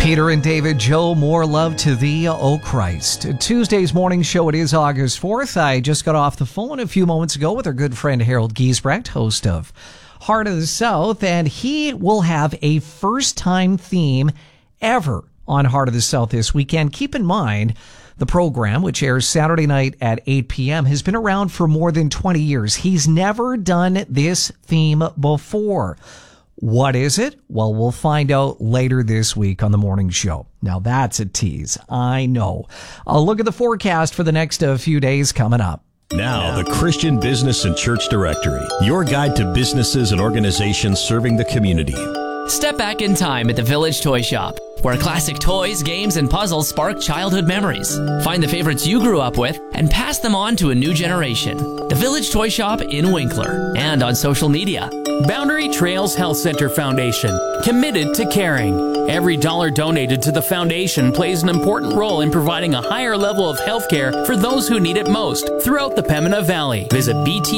Peter and David, Joe, more love to thee, O Christ. Tuesday's morning show, it is August 4th. I just got off the phone a few moments ago with our good friend Harold Giesbrecht, host of Heart of the South, and he will have a first-time theme ever on Heart of the South this weekend. Keep in mind, the program, which airs Saturday night at 8 p.m., has been around for more than 20 years. He's never done this theme before. What is it? Well, we'll find out later this week on the morning show. Now, that's a tease. I know. I'll look at the forecast for the next few days coming up. Now, the Christian Business and Church Directory, your guide to businesses and organizations serving the community. Step back in time at the Village Toy Shop, where classic toys, games, and puzzles spark childhood memories. Find the favorites you grew up with and pass them on to a new generation. The Village Toy Shop in Winkler and on social media. Boundary Trails Health Center Foundation, committed to caring. Every dollar donated to the foundation plays an important role in providing a higher level of health care for those who need it most throughout the Pembina Valley. Visit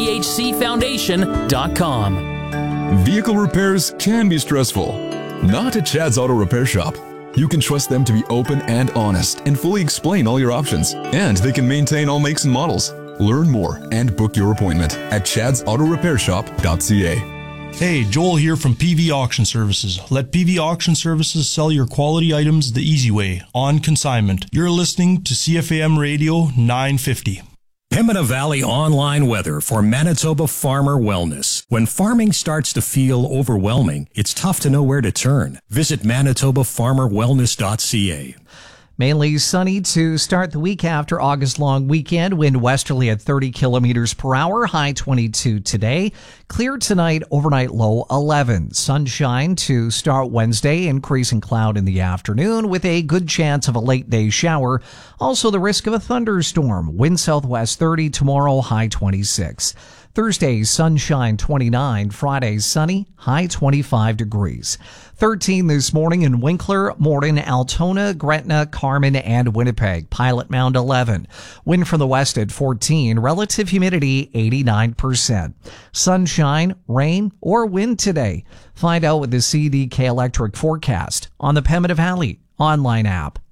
bthcfoundation.com. Vehicle repairs can be stressful. Not at Chad's Auto Repair Shop. You can trust them to be open and honest and fully explain all your options. And they can maintain all makes and models. Learn more and book your appointment at chadsautorepairshop.ca. Hey, Joel here from PV Auction Services. Let PV Auction Services sell your quality items the easy way, on consignment. You're listening to CFAM Radio 950. Pembina Valley online weather for Manitoba farmer wellness. When farming starts to feel overwhelming, it's tough to know where to turn. Visit manitobafarmerwellness.ca. Mainly sunny to start the week after August long weekend. Wind westerly at 30 kilometers per hour. High 22 today. Clear tonight. Overnight low 11. Sunshine to start Wednesday. Increasing cloud in the afternoon with a good chance of a late day shower. Also the risk of a thunderstorm. Wind southwest 30 tomorrow. High 26. Thursday, sunshine 29. Friday, sunny, high 25 degrees. 13 this morning in Winkler, Morden, Altona, Gretna, Carman, and Winnipeg. Pilot Mound 11. Wind from the west at 14. Relative humidity 89%. Sunshine, rain, or wind today. Find out with the CDK Electric forecast on the Pembina Valley online app.